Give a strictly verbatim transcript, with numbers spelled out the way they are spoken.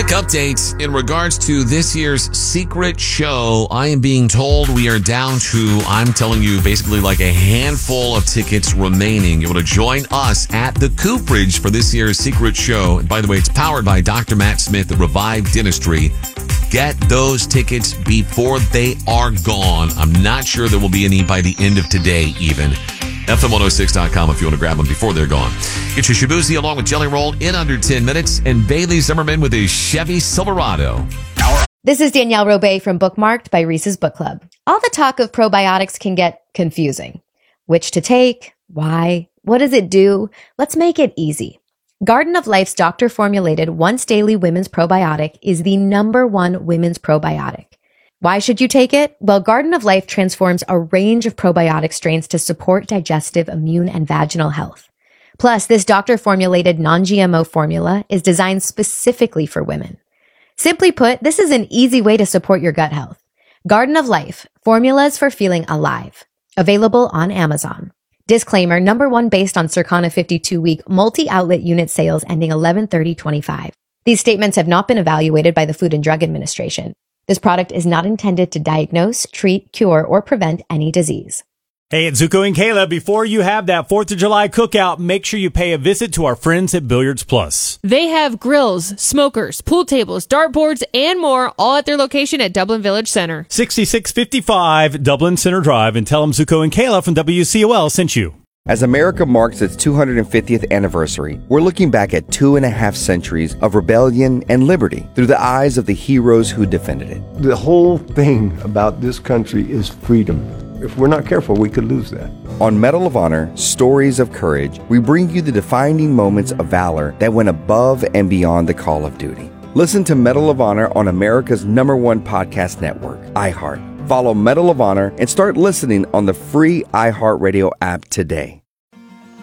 Quick update in regards to this year's secret show. I am being told we are down to, I'm telling you, basically like a handful of tickets remaining. You want to join us at the Cooperage for this year's secret show. And by the way, it's powered by Doctor Matt Smith at Revive Dentistry. Get those tickets before they are gone. I'm not sure there will be any by the end of today even. F M one oh six dot com if you want to grab them before they're gone. Get your Shibuya along with Jelly Roll in under ten minutes, and Bailey Zimmerman with his Chevy Silverado. This is Danielle Robay from Bookmarked by Reese's Book Club. All the talk of probiotics can get confusing. Which to take? Why? What does it do? Let's make it easy. Garden of Life's doctor-formulated once-daily women's probiotic is the number one women's probiotic. Why should you take it? Well, Garden of Life transforms a range of probiotic strains to support digestive, immune, and vaginal health. Plus, this doctor-formulated non-G M O formula is designed specifically for women. Simply put, this is an easy way to support your gut health. Garden of Life, formulas for feeling alive. Available on Amazon. Disclaimer, number one based on Circana fifty-two week multi-outlet unit sales ending eleven thirty twenty-five. These statements have not been evaluated by the Food and Drug Administration. This product is not intended to diagnose, treat, cure, or prevent any disease. Hey, it's Zuko and Kayla. Before you have that fourth of July cookout, make sure you pay a visit to our friends at Billiards Plus. They have grills, smokers, pool tables, dartboards, and more, all at their location at Dublin Village Center. sixty-six fifty-five Dublin Center Drive, and tell them Zuko and Kayla from W C O L sent you. As America marks its two hundred fiftieth anniversary, we're looking back at two and a half centuries of rebellion and liberty through the eyes of the heroes who defended it. The whole thing about this country is freedom. If we're not careful, we could lose that. On Medal of Honor, Stories of Courage, we bring you the defining moments of valor that went above and beyond the call of duty. Listen to Medal of Honor on America's number one podcast network, iHeart. Follow Medal of Honor and start listening on the free iHeartRadio app today.